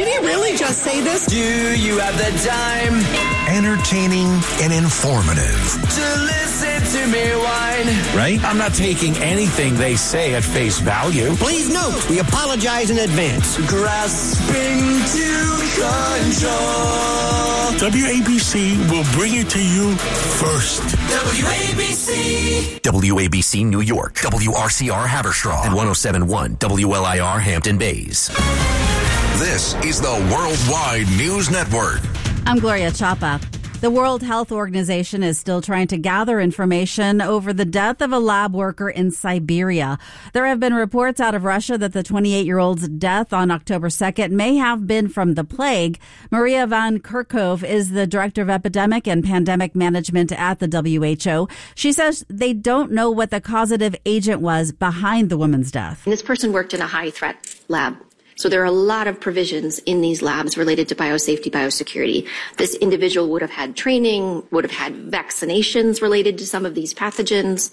Did he really just say this? Do you have the time? Entertaining and informative. To listen to me whine. Right? I'm not taking anything they say at face value. Please note, we apologize in advance. Grasping to control. WABC will bring it to you first. WABC. WABC New York, WRCR Haverstraw, and 107.1 WLIR Hampton Bays. This is the Worldwide News Network. I'm Gloria Chapa. The World Health Organization is still trying to gather information over the death of a lab worker in Siberia. There have been reports out of Russia that the 28-year-old's death on October 2nd may have been from the plague. Maria Van Kerkhove is the Director of Epidemic and Pandemic Management at the WHO. She says they don't know what the causative agent was behind the woman's death. This person worked in a high-threat lab. So there are a lot of provisions in these labs related to biosafety, biosecurity. This individual would have had training, would have had vaccinations related to some of these pathogens.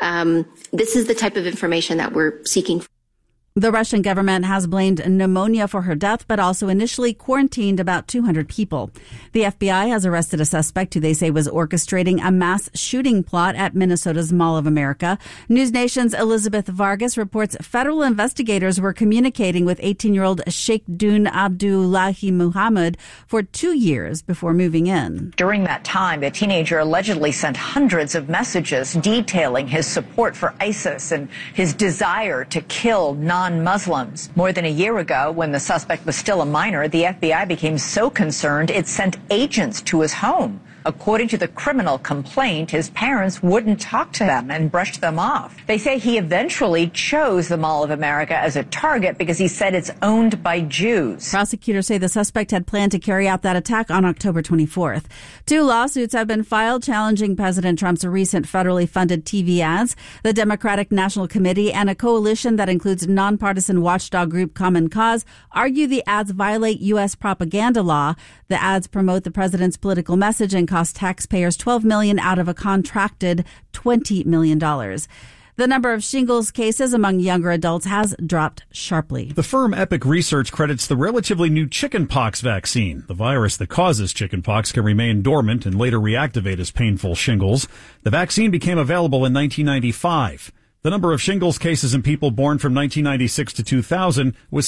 This is the type of information that we're seeking. The Russian government has blamed pneumonia for her death, but also initially quarantined about 200 people. The FBI has arrested a suspect who they say was orchestrating a mass shooting plot at Minnesota's Mall of America. News Nation's Elizabeth Vargas reports federal investigators were communicating with 18-year-old Sheikh Dun Abdullahi Muhammad for 2 years before moving in. During that time, the teenager allegedly sent hundreds of messages detailing his support for ISIS and his desire to kill non-Muslims. More than a year ago, when the suspect was still a minor, the FBI became so concerned it sent agents to his home. According to the criminal complaint, his parents wouldn't talk to them and brushed them off. They say he eventually chose the Mall of America as a target because he said it's owned by Jews. Prosecutors say the suspect had planned to carry out that attack on October 24th. 2 lawsuits have been filed challenging President Trump's recent federally funded TV ads. The Democratic National Committee and a coalition that includes nonpartisan watchdog group Common Cause argue the ads violate U.S. propaganda law. The ads promote the president's political message and cost taxpayers $12 million out of a contracted $20 million. The number of shingles cases among younger adults has dropped sharply. The firm Epic Research credits the relatively new chickenpox vaccine. The virus that causes chickenpox can remain dormant and later reactivate as painful shingles. The vaccine became available in 1995. The number of shingles cases in people born from 1996 to 2000 was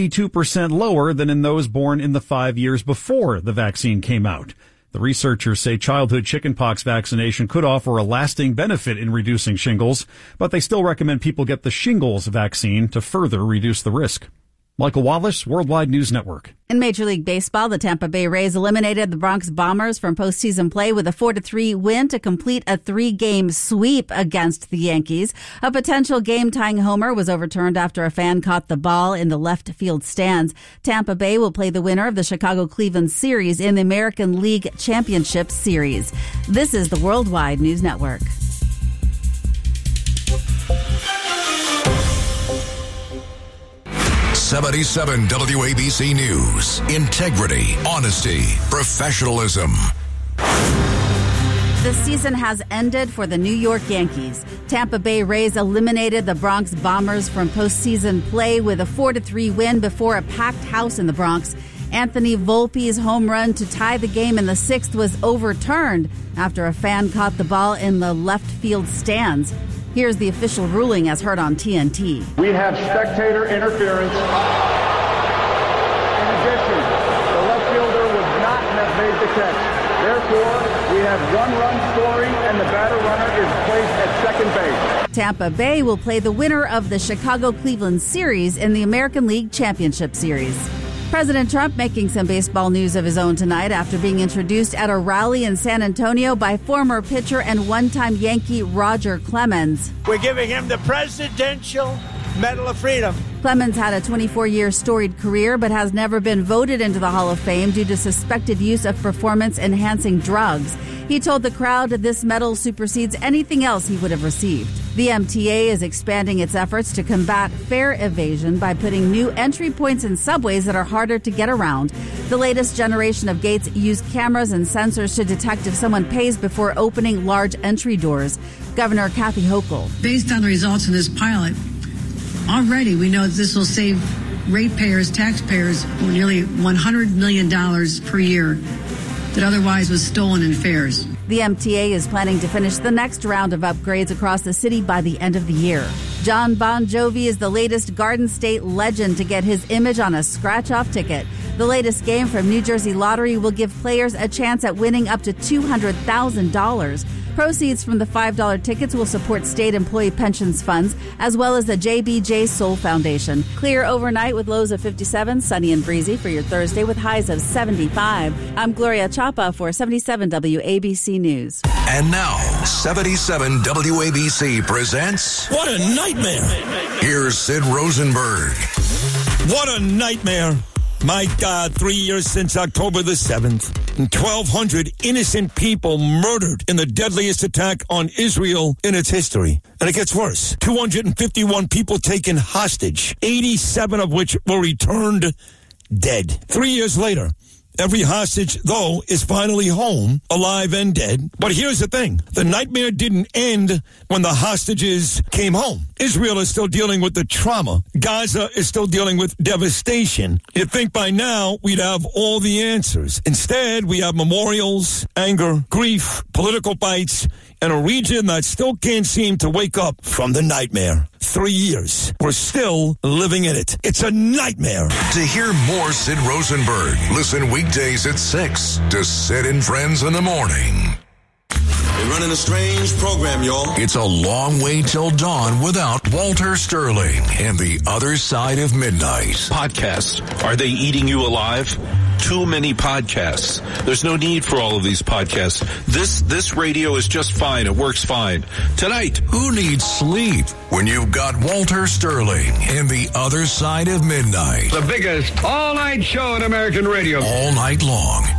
62% lower than in those born in the 5 years before the vaccine came out. The researchers say childhood chickenpox vaccination could offer a lasting benefit in reducing shingles, but they still recommend people get the shingles vaccine to further reduce the risk. Michael Wallace, Worldwide News Network. In Major League Baseball, the Tampa Bay Rays eliminated the Bronx Bombers from postseason play with a 4-3 win to complete a 3-game sweep against the Yankees. A potential game-tying homer was overturned after a fan caught the ball in the left field stands. Tampa Bay will play the winner of the Chicago-Cleveland series in the American League Championship Series. This is the Worldwide News Network. '77 WABC News. Integrity, honesty, professionalism. The season has ended for the New York Yankees. Tampa Bay Rays eliminated the Bronx Bombers from postseason play with a 4-3 win before a packed house in the Bronx. Anthony Volpe's home run to tie the game in the 6th was overturned after a fan caught the ball in the left field stands. Here's the official ruling as heard on TNT. We have spectator interference. In addition, the left fielder would not have made the catch. Therefore, we have one-run scoring and the batter runner is placed at second base. Tampa Bay will play the winner of the Chicago-Cleveland series in the American League Championship Series. President Trump making some baseball news of his own tonight after being introduced at a rally in San Antonio by former pitcher and one-time Yankee Roger Clemens. We're giving him the Presidential Medal of Freedom. Clemens had a 24-year storied career but has never been voted into the Hall of Fame due to suspected use of performance-enhancing drugs. He told the crowd this medal supersedes anything else he would have received. The MTA is expanding its efforts to combat fare evasion by putting new entry points in subways that are harder to get around. The latest generation of gates use cameras and sensors to detect if someone pays before opening large entry doors. Governor Kathy Hochul. Based on the results of this pilot, already we know that this will save ratepayers, taxpayers, nearly $100 million per year that otherwise was stolen in fares. The MTA is planning to finish the next round of upgrades across the city by the end of the year. John Bon Jovi is the latest Garden State legend to get his image on a scratch-off ticket. The latest game from New Jersey Lottery will give players a chance at winning up to $200,000. Proceeds from the $5 tickets will support state employee pensions funds, as well as the JBJ Soul Foundation. Clear overnight with lows of 57, sunny and breezy for your Thursday with highs of 75. I'm Gloria Chapa for 77 WABC News. And now, 77 WABC presents... What a nightmare! Here's Sid Rosenberg. What a nightmare! My God, 3 years since October the 7th, and 1,200 innocent people murdered in the deadliest attack on Israel in its history. And it gets worse. 251 people taken hostage, 87 of which were returned dead. 3 years later, every hostage, though, is finally home, alive and dead. But here's the thing. The nightmare didn't end when the hostages came home. Israel is still dealing with the trauma. Gaza is still dealing with devastation. You'd think by now we'd have all the answers. Instead, we have memorials, anger, grief, political fights, and a region that still can't seem to wake up from the nightmare. 3 years. We're still living in it. It's a nightmare. To hear more Sid Rosenberg, listen weekdays at 6 to Sid and Friends in the Morning. We're running a strange program, y'all. It's a long way till dawn without Walter Sterling and the Other Side of Midnight. Podcasts. Are they eating you alive? Too many podcasts. There's no need for all of these podcasts. This radio is just fine. It works fine. Tonight, who needs sleep when you've got Walter Sterling and the Other Side of Midnight? The biggest all-night show in American radio. All night long.